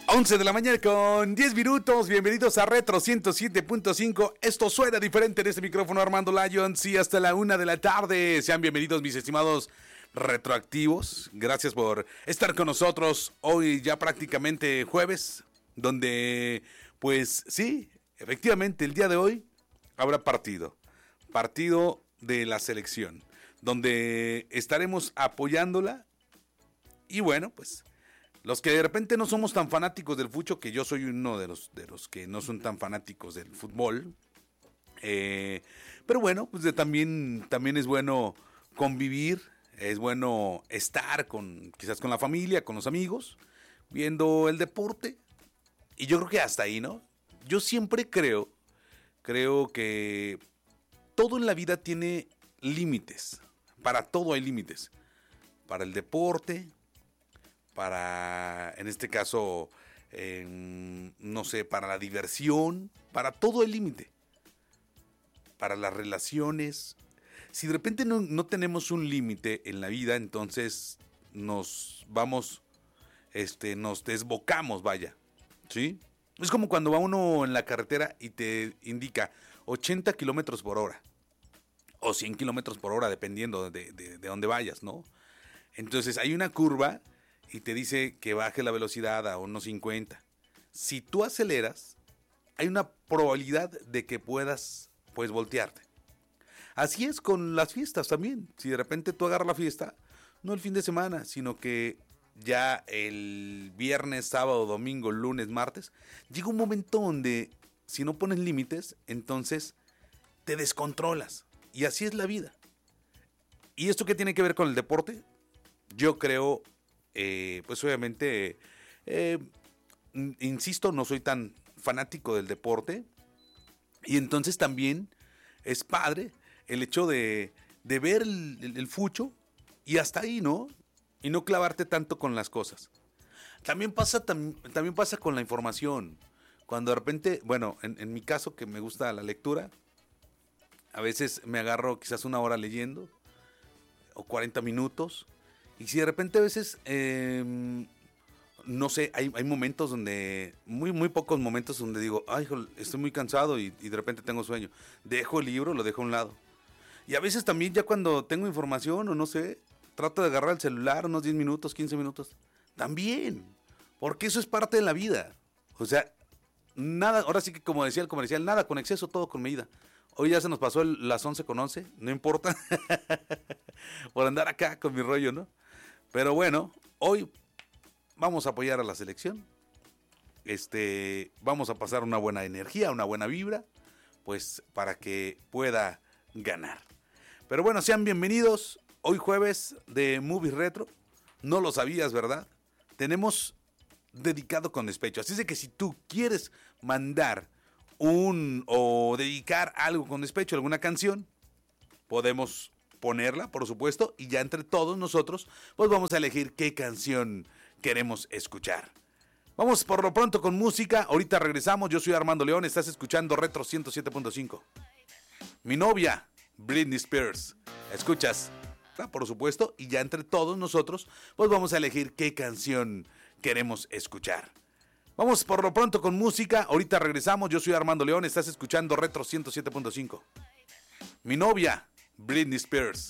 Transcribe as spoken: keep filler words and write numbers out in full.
once de la mañana con diez minutos, bienvenidos a Retro ciento siete punto cinco. Esto suena diferente en este micrófono, Armando Lyons, y hasta la una de la tarde. Sean bienvenidos, mis estimados retroactivos. Gracias por estar con nosotros hoy, ya prácticamente jueves, donde, pues sí, efectivamente, el día de hoy habrá partido. Partido de la selección, donde estaremos apoyándola. Y bueno, pues los que de repente no somos tan fanáticos del fucho, que yo soy uno de los, de los que no son tan fanáticos del fútbol, eh, pero bueno, pues de, también, también es bueno convivir, es bueno estar con, quizás con la familia, con los amigos, viendo el deporte, y yo creo que hasta ahí, ¿no? Yo siempre creo, creo que todo en la vida tiene límites, para todo hay límites, para el deporte, para, en este caso, eh, no sé, para la diversión, para todo el límite, para las relaciones. Si de repente no, no tenemos un límite en la vida, entonces nos vamos, este, nos desbocamos, vaya, ¿sí? Es como cuando va uno en la carretera y te indica ochenta kilómetros por hora, o cien kilómetros por hora, dependiendo de, de, de dónde vayas, ¿no? Entonces hay una curva y te dice que baje la velocidad a unos cincuenta. Si tú aceleras, hay una probabilidad de que puedas, pues, voltearte. Así es con las fiestas también. Si de repente tú agarras la fiesta, no el fin de semana, sino que ya el viernes, sábado, domingo, lunes, martes, llega un momento donde si no pones límites, entonces te descontrolas. Y así es la vida. ¿Y esto qué tiene que ver con el deporte? Yo creo... Eh, pues obviamente, eh, insisto, no soy tan fanático del deporte, y entonces también es padre el hecho de, de ver el, el, el fucho y hasta ahí, ¿no? Y no clavarte tanto con las cosas. También pasa, tam, también pasa con la información. Cuando de repente, bueno, en, en mi caso que me gusta la lectura, a veces me agarro quizás una hora leyendo o cuarenta minutos. Y si de repente a veces, eh, no sé, hay, hay momentos donde, muy, muy pocos momentos donde digo, ay, jole, estoy muy cansado y, y de repente tengo sueño. Dejo el libro, lo dejo a un lado. Y a veces también ya cuando tengo información o no sé, trato de agarrar el celular unos diez minutos, quince minutos. También, porque eso es parte de la vida. O sea, nada, ahora sí que como decía el comercial, nada con exceso, todo con medida. Hoy ya se nos pasó el, las once con once, no importa, por andar acá con mi rollo, ¿no? Pero bueno, hoy vamos a apoyar a la selección, este, vamos a pasar una buena energía, una buena vibra, pues para que pueda ganar. Pero bueno, sean bienvenidos, hoy jueves de Movies Retro, no lo sabías, ¿verdad? Tenemos dedicado con despecho, así es de que si tú quieres mandar un o dedicar algo con despecho, alguna canción, podemos ponerla, por supuesto, y ya entre todos nosotros, pues vamos a elegir qué canción queremos escuchar. Vamos por lo pronto con música, ahorita regresamos, yo soy Armando León, estás escuchando Retro ciento siete punto cinco. Mi novia, Britney Spears, escuchas, por supuesto, y ya entre todos nosotros, pues vamos a elegir qué canción queremos escuchar. Vamos por lo pronto con música, ahorita regresamos, yo soy Armando León, estás escuchando Retro ciento siete punto cinco. Mi novia, Britney Spears.